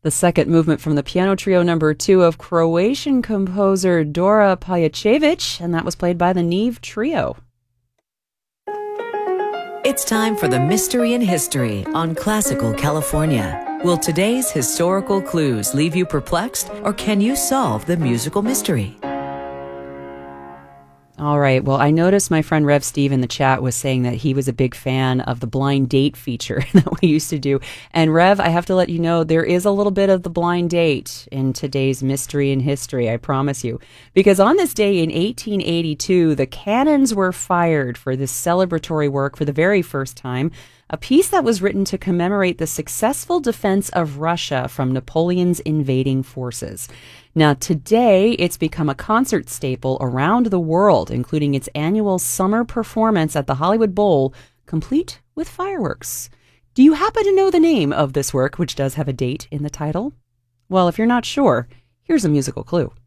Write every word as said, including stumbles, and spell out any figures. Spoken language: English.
The second movement from the piano trio number two of Croatian composer Dora Pajacevic, and that was played by the Neve Trio. It's time for the Mystery in History on Classical California. Will today's historical clues leave you perplexed, or can you solve the musical mystery? All right. Well, I noticed my friend Rev Steve in the chat was saying that he was a big fan of the blind date feature that we used to do. And Rev, I have to let you know, there is a little bit of the blind date in today's Mystery in History, I promise you. Because on this day in eighteen eighty-two, the cannons were fired for this celebratory work for the very first time, a piece that was written to commemorate the successful defense of Russia from Napoleon's invading forces. Now, today, it's become a concert staple around the world, including its annual summer performance at the Hollywood Bowl, complete with fireworks. Do you happen to know the name of this work, which does have a date in the title? Well, if you're not sure, here's a musical clue.